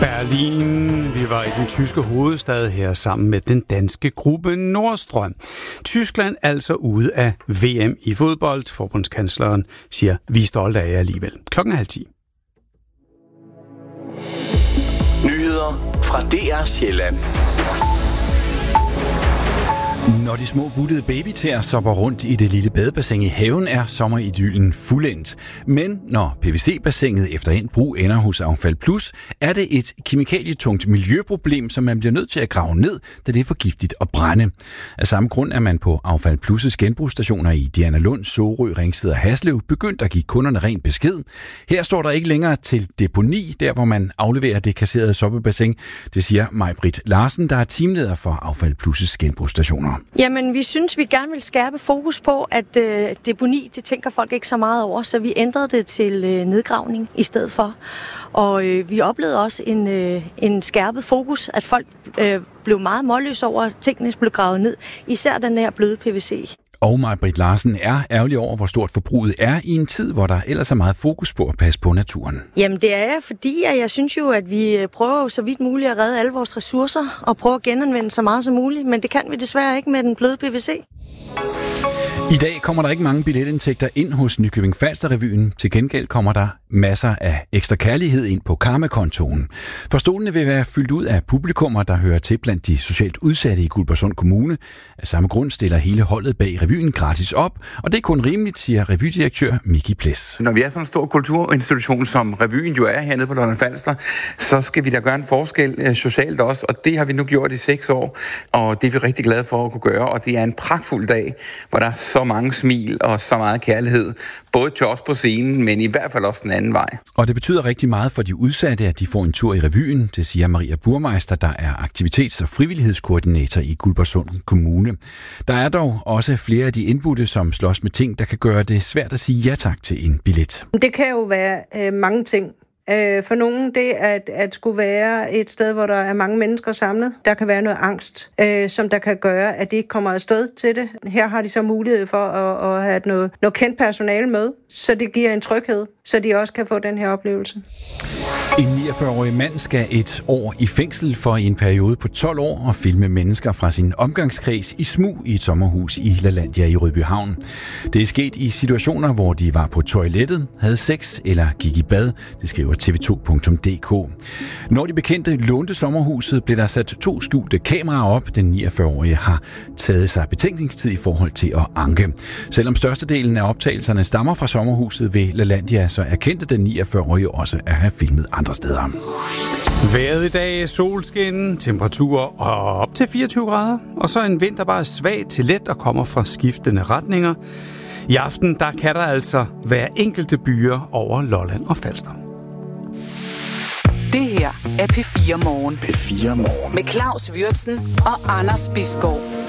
Berlin. Vi var i den tyske hovedstad her sammen med den danske gruppe Nordstrøm. Tyskland altså ude af VM i fodbold. Forbundskansleren siger, vi er stolte af jer alligevel. 9:30. Nyheder fra DR Sjælland. Når de små buttede babytæer sopper rundt i det lille badebassin i haven, er sommeridyllen fuldendt. Men når PVC-bassinet efter endt brug ender hos Affald Plus, er det et kemikalietungt miljøproblem, som man bliver nødt til at grave ned, da det er for giftigt at brænde. Af samme grund er man på Affald Plus' genbrugsstationer i Dianalund, Sorø, Ringsted og Haslev begyndt at give kunderne ren besked. Her står der ikke længere til deponi, der hvor man afleverer det kasserede soppebassin. Det siger Maj-Britt Larsen, der er teamleder for Affald Plus' genbrugsstationer. Jamen, vi synes, vi gerne vil skærpe fokus på, at deponi, det tænker folk ikke så meget over, så vi ændrede det til nedgravning i stedet for. Og vi oplevede også en skærpet fokus, at folk blev meget målløse over, at tingene blev gravet ned, især den her bløde PVC. Og Maj-Britt Larsen er ærgerlig over, hvor stort forbruget er i en tid, hvor der ellers er meget fokus på at passe på naturen. Jamen det er jeg, fordi jeg synes jo, at vi prøver så vidt muligt at redde alle vores ressourcer og prøve at genanvende så meget som muligt, men det kan vi desværre ikke med den bløde PVC. I dag kommer der ikke mange billetindtægter ind hos Nykøbing Falster-revyen. Til gengæld kommer der masser af ekstra kærlighed ind på karmakontoen. For stolene vil være fyldt ud af publikummer, der hører til blandt de socialt udsatte i Guldborgsund Kommune. Af samme grund stiller hele holdet bag revyen gratis op, og det er kun rimeligt, siger revydirektør Miki Ples. Når vi er sådan en stor kulturinstitution, som revyen jo er hernede på Lolland Falster, så skal vi da gøre en forskel socialt også, og det har vi nu gjort i 6 år, og det er vi rigtig glade for at kunne gøre, og det er en pragtfuld dag, hvor der er så mange smil og så meget kærlighed, både til os på scenen, men i hvert fald også den anden vej. Og det betyder rigtig meget for de udsatte, at de får en tur i revyen, det siger Maria Burmeister, der er aktivitets- og frivillighedskoordinator i Guldborgsund Kommune. Der er dog også flere af de indbudte, som slås med ting, der kan gøre det svært at sige ja tak til en billet. Det kan jo være mange ting. For nogen det at skulle være et sted, hvor der er mange mennesker samlet. Der kan være noget angst, som der kan gøre, at de ikke kommer afsted til det. Her har de så mulighed for at have noget kendt personale med, så det giver en tryghed, så de også kan få den her oplevelse. En 49-årig mand skal 1 år i fængsel for i en periode på 12 år at filme mennesker fra sin omgangskreds i smug i et sommerhus i LaLandia i Rødbyhavn. Det er sket i situationer, hvor de var på toilettet, havde sex eller gik i bad, det skriver tv2.dk. Når de bekendte lånte sommerhuset, blev der sat 2 skjulte kameraer op. Den 49-årige har taget sig betænkningstid i forhold til at anke. Selvom størstedelen af optagelserne stammer fra sommerhuset ved LaLandia, så erkendte den 49-årige også at have filmet andre steder. Vejret i dag, solskin, temperaturer op til 24 grader, og så en vind, der bare er svag til let og kommer fra skiftende retninger. I aften, der kan der altså være enkelte byer over Lolland og Falster. Det her er P4 Morgen. P4 Morgen. Med Claus Würtzen og Anders Bisgaard.